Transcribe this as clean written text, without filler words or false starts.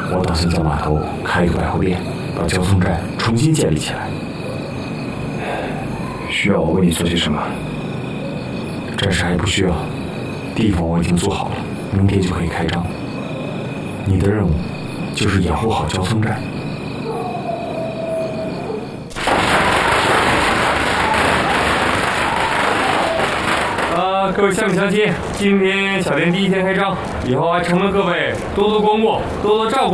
我打算在码头开一个百货店，把交通站重新建立起来。 需要我为你做些什么？ 暂时还不需要，地方我已经做好了，明天就可以开张。你的任务就是掩护好交通站。 各位乡里乡亲，今天小店第一天开张，以后还承蒙各位多多光顾，多多照顾。